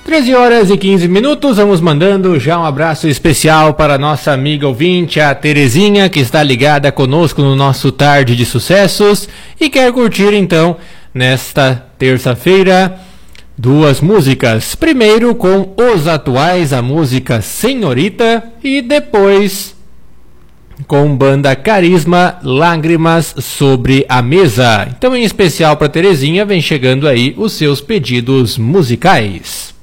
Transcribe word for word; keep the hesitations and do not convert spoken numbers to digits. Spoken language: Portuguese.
treze horas e quinze minutos, vamos mandando já um abraço especial para a nossa amiga ouvinte, a Terezinha, que está ligada conosco no nosso Tarde de Sucessos e quer curtir então, nesta terça-feira, duas músicas. Primeiro com Os Atuais, a música Senhorita, e depois com banda Carisma, Lágrimas sobre a Mesa. Então, em especial para Terezinha, vem chegando aí os seus pedidos musicais.